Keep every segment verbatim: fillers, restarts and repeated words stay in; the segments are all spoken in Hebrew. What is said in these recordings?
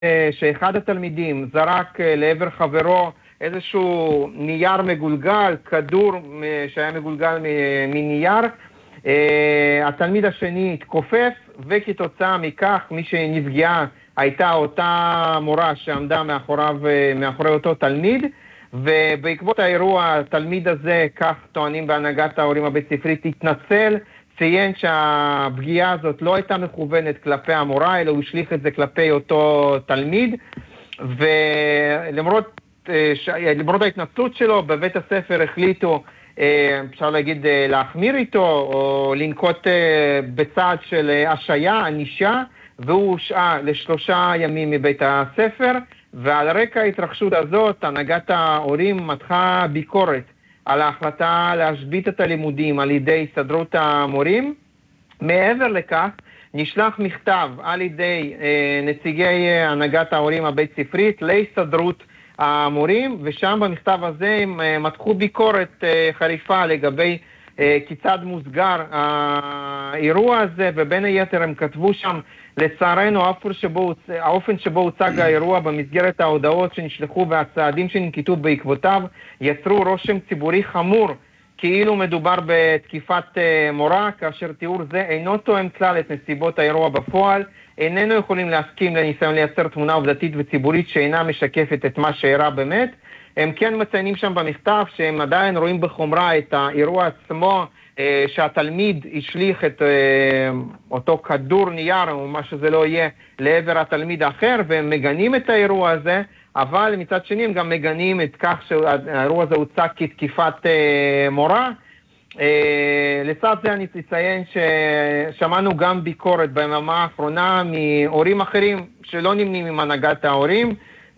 שאחד התלמידים זרק לעבר חברו איזשהו נייר מגולגל, כדור שהיה מגולגל מנייר, התלמיד השני התכופף, וכתוצאה מכך מי שנפגעה הייתה אותה מורה שעמדה מאחוריו, מאחורי אותו תלמיד, ובעקבות האירוע התלמיד הזה, כך טוענים בהנהגת ההורים הבית ספרית, התנצל, ציין שהפגיעה הזאת לא הייתה מכוונת כלפי המורה, אלא הוא השליך את זה כלפי אותו תלמיד, ולמרות למרות ההתנצלות שלו, בבית הספר החליטו, אפשר להגיד, להחמיר איתו, או לנקוט בצעד של השעיה, ענישה, והוא הושעה לשלושה ימים מבית הספר, ועל רקע ההתרחשות הזאת, הנהגת ההורים מתחה ביקורת על ההחלטה להשבית את הלימודים על ידי הסתדרות המורים. מעבר לכך, נשלח מכתב על ידי נציגי הנהגת ההורים הבית ספרית להסתדרות המורים, ושם במכתב הזה הם מתחו ביקורת חריפה לגבי כיצד מוסגר האירוע הזה, ובין היתר הם כתבו שם, לצערנו האופן שבו, האופן שבו הוצג האירוע במסגרת ההודעות שנשלחו והצעדים שננקטו בעקבותיו יצרו רושם ציבורי חמור כאילו מדובר בתקיפת מורה, כאשר תיאור זה אינו תואם כלל את נסיבות האירוע בפועל. איננו יכולים להסכים לניסיון לייצר תמונה עובדתית וציבורית שאינה משקפת את מה שאירע באמת. הם כן מציינים שם במכתב שהם עדיין רואים בחומרה את האירוע עצמו, שהתלמיד השליך את אותו כדור נייר או מה שזה לא יהיה לעבר התלמיד האחר, והם מגנים את האירוע הזה, אבל מצד שני הם גם מגנים את כך שהאירוע הזה הוצג כתקיפת מורה. לצד זה אני אציין ששמענו גם ביקורת ביממה האחרונה מהורים אחרים שלא נמנים עם הנהגת ההורים,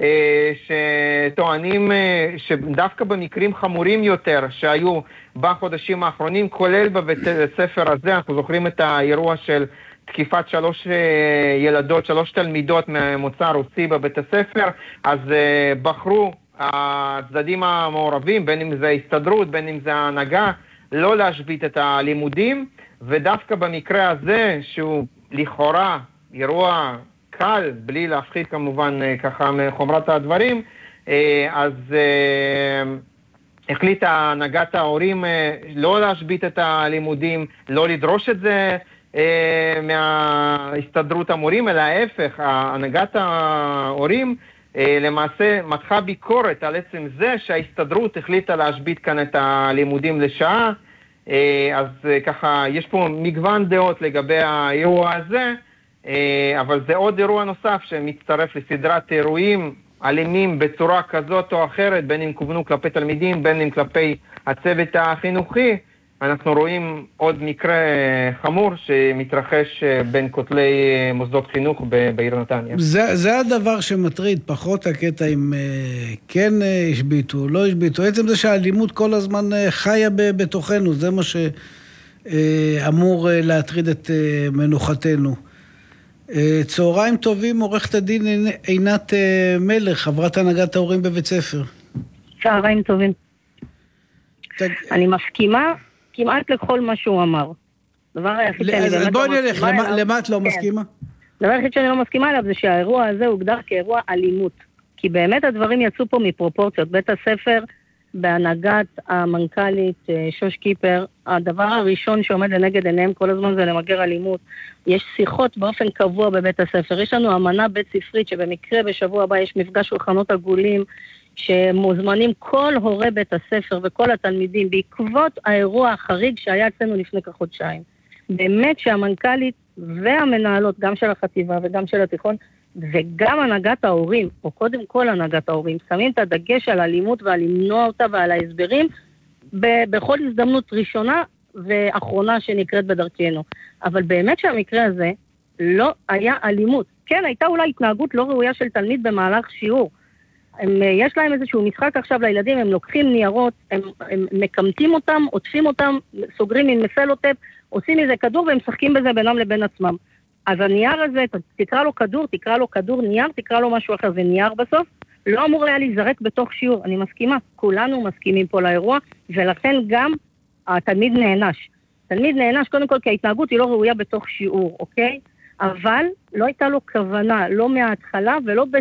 שטוענים שדווקא במקרים חמורים יותר שהיו בחודשים האחרונים, כולל בבית הספר הזה, אנחנו זוכרים את האירוע של תקיפת שלוש ילדות, שלוש תלמידות ממוצא רוסי בבית הספר, אז בחרו הצדדים המעורבים, בין אם זה הסתדרות, בין אם זה ההנהגה, לא להשבית את הלימודים, ודווקא במקרה הזה, שהוא לכאורה אירוע קל, בלי להפחית כמובן ככה מחומרת הדברים, אז החליטה הנהגת ההורים לא להשבית את הלימודים, לא לדרוש את זה מההסתדרות המורים, אלא ההפך, הנהגת ההורים למעשה מתחה ביקורת על עצם זה שההסתדרות החליטה להשבית כאן את הלימודים לשעה. אז ככה יש פה מגוון דעות לגבי האירוע הזה, אבל זה עוד אירוע נוסף שמצטרף לסדרת אירועים אלימים בצורה כזאת או אחרת, בין אם כוונו כלפי תלמידים, בין אם כלפי הצוות החינוכי. אנחנו רואים עוד מקרה חמור שמתרחש בין כותלי מוסדות חינוך בעיר נתניה. זה, זה הדבר שמטריד, פחות הקטע אם כן השביטו, לא השביטו. עצם זה שהאלימות כל הזמן חיה בתוכנו, זה מה שאמור להטריד את מנוחתנו. צהריים טובים, עורכת הדין עינת מלך, חברת הנהגת ההורים בבית ספר. צהריים טובים. תג... אני מסכימה כמעט לכל מה שהוא אמר. דבר היחיד שאני באמת לא מסכימה אליו... בואי נלך, למה את לא מסכימה? דבר היחיד שאני לא מסכימה אליו זה שהאירוע הזה הוגדר כאירוע אלימות. כי באמת הדברים יצאו פה מפרופורציות. בית הספר, בהנהגת המנכ"לית שוש קיפר, הדבר הראשון שעומד לנגד עיניהם כל הזמן זה למגר אלימות. יש שיחות באופן קבוע בבית הספר. יש לנו אמנה בית ספרית שבמקרה בשבוע הבא יש מפגש שולחנות עגולים, שמוזמנים כל הורי בית הספר וכל התלמידים בעקבות האירוע החריג שהיה אצלנו לפני כחודשיים. באמת שהמנכ"לית והמנהלות, גם של החטיבה וגם של התיכון, וגם הנהגת ההורים, או קודם כל הנהגת ההורים, שמים את הדגש על אלימות ועל למנוע אותה ועל ההסברים ב- בכל הזדמנות ראשונה ואחרונה שנקראת בדרכנו. אבל באמת שהמקרה הזה לא היה אלימות. כן, הייתה אולי התנהגות לא ראויה של תלמיד במהלך שיעור, הם, יש להם איזשהו משחק עכשיו לילדים, הם לוקחים ניירות, הם, הם מקמטים אותם, עוטפים אותם, סוגרים עם מסלוטפ, עושים איזה כדור והם משחקים בזה בינם לבין עצמם. אז הנייר הזה, תקרא לו כדור, תקרא לו כדור נייר, תקרא לו משהו אחר, זה נייר בסוף, לא אמור היה להיזרק בתוך שיעור, אני מסכימה, כולנו מסכימים פה לאירוע, ולכן גם התלמיד נענש. תלמיד נענש קודם כל כי ההתנהגות היא לא ראויה בתוך שיעור, אוקיי? אבל לא הייתה לו כוונה, לא מההתחלה ולא